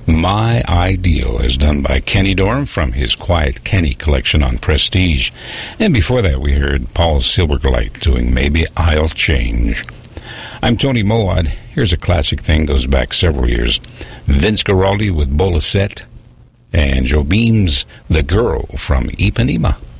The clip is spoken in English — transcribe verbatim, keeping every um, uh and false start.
My Ideal is done by Kenny Dorham from his Quiet Kenny collection on Prestige. And before that, we heard Paul Silverglide doing Maybe I'll Change. I'm Tony Moad. Here's a classic thing, goes back several years. Vince Guaraldi with Bolisette and Joe Beam's The Girl from Ipanema.